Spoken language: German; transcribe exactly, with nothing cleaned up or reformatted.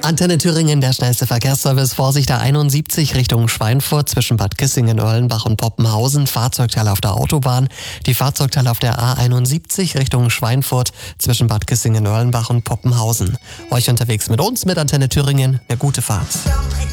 Antenne Thüringen, der schnellste Verkehrsservice. Vorsicht, der einundsiebzig Richtung Schweinfurt zwischen Bad Kissingen, Erlenbach und Poppenhausen. Fahrzeugteil auf der Autobahn. Die Fahrzeugteile auf der A einundsiebzig Richtung Schweinfurt zwischen Bad Kissingen, Erlenbach und Poppenhausen. Euch unterwegs mit uns, mit Antenne Thüringen, eine gute Fahrt.